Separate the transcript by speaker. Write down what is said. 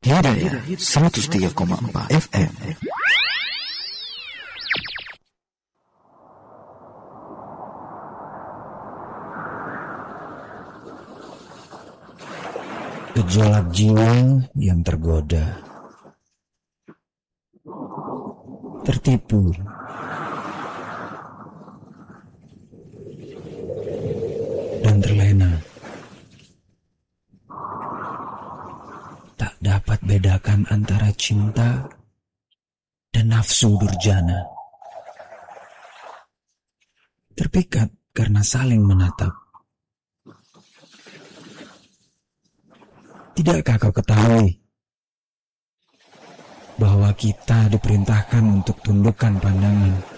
Speaker 1: Hidayah 103,4 FM.
Speaker 2: Gejolak jiwa yang tergoda, tertipu, dan terlena. Tak dapat bedakan antara cinta dan nafsu durjana. Terpikat karena saling menatap. Tidakkah kau ketahui bahwa kita diperintahkan untuk tundukkan pandangan